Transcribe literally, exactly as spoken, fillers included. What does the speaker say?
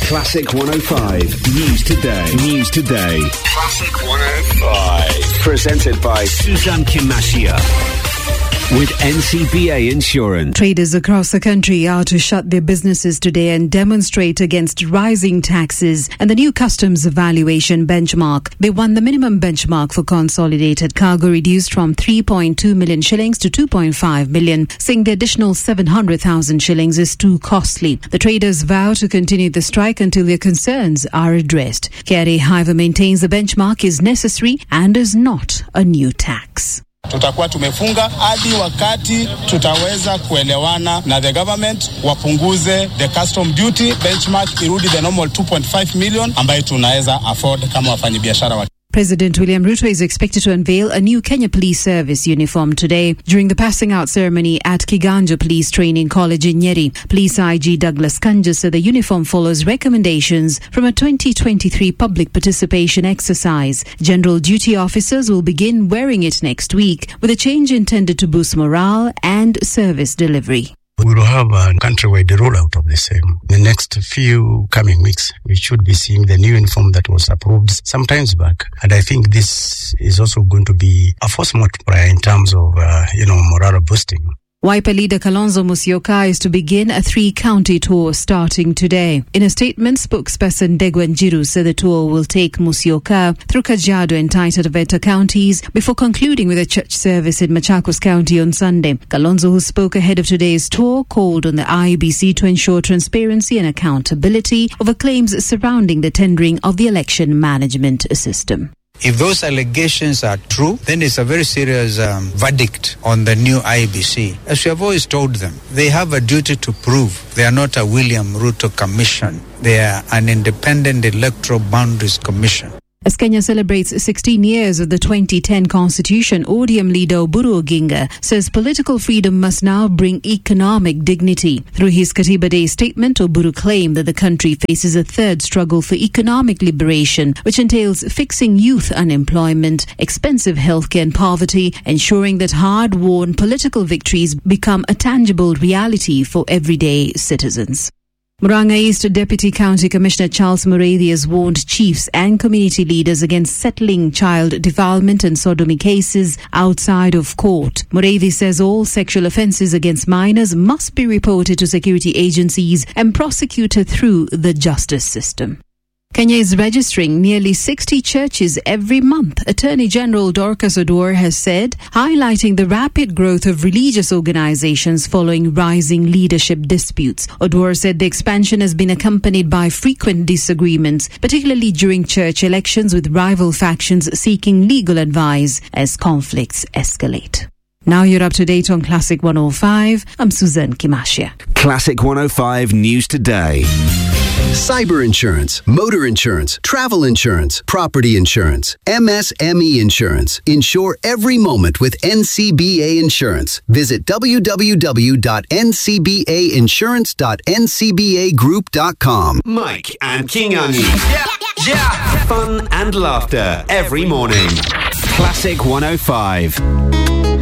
Classic one oh five News Today. News Today. Classic one oh five. Presented by Suzanne Kimashia. With N C B A Insurance. Traders across the country are to shut their businesses today and demonstrate against rising taxes and the new customs valuation benchmark. They won the minimum benchmark for consolidated cargo reduced from three point two million shillings to two point five million, saying the additional seven hundred thousand shillings is too costly. The traders vow to continue the strike until their concerns are addressed. K R A, however, maintains the benchmark is necessary and is not a new tax. Tutakuwa tumefunga hadi wakati tutaweza kuelewana na the government wapunguze the custom duty benchmark irudi the normal two point five million ambayo tunaweza afford kama wafanyabiashara wa. President William Ruto is expected to unveil a new Kenya Police Service uniform today during the passing out ceremony at Kiganja Police Training College in Nyeri. Police I G Douglas Kanja said the uniform follows recommendations from a twenty twenty-three public participation exercise. General duty officers will begin wearing it next week, with a change intended to boost morale and service delivery. We will have a countrywide rollout of the same. In the next few coming weeks, we should be seeing the new uniform that was approved some times back. And I think this is also going to be a force multiplier in terms of, uh, you know, morale boosting. Wiper leader Kalonzo Musyoka is to begin a three-county tour starting today. In a statement, spokesperson Degwa Njiru said the tour will take Musyoka through Kajiado and Taita Taveta counties before concluding with a church service in Machakos County on Sunday. Kalonzo, who spoke ahead of today's tour, called on the I E B C to ensure transparency and accountability over claims surrounding the tendering of the election management system. If those allegations are true, then it's a very serious um, verdict on the new I E B C. As we have always told them, they have a duty to prove they are not a William Ruto commission. They are an independent electoral boundaries commission. As Kenya celebrates sixteen years of the twenty ten Constitution, O D M leader Oburu Oginga says political freedom must now bring economic dignity. Through his Katiba Day statement, Oburu claimed that the country faces a third struggle for economic liberation, which entails fixing youth unemployment, expensive healthcare and poverty, ensuring that hard-won political victories become a tangible reality for everyday citizens. Murang'a East Deputy County Commissioner Charles Mureithi has warned chiefs and community leaders against settling child defilement and sodomy cases outside of court. Mureithi says all sexual offences against minors must be reported to security agencies and prosecuted through the justice system. Kenya is registering nearly sixty churches every month, Attorney General Dorcas Oduor has said, highlighting the rapid growth of religious organizations following rising leadership disputes. Oduor said the expansion has been accompanied by frequent disagreements, particularly during church elections, with rival factions seeking legal advice as conflicts escalate. Now you're up to date on Classic one oh five. I'm Suzanne Kimashia. Classic one oh five News Today. Cyber insurance, motor insurance, travel insurance, property insurance, M S M E insurance. Insure every moment with N C B A Insurance. Visit w w w dot n c b a insurance dot n c b a group dot com. Mike and Kingangi. Yeah, yeah. Fun and laughter every morning. Classic one oh five.